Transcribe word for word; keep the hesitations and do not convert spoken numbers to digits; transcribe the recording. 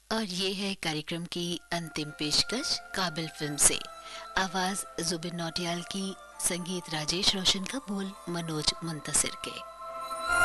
और ये है कार्यक्रम की अंतिम पेशकश काबिल फिल्म से। आवाज जुबिन नौटियाल की, संगीत राजेश रोशन का, बोल मनोज मुंतसिर के।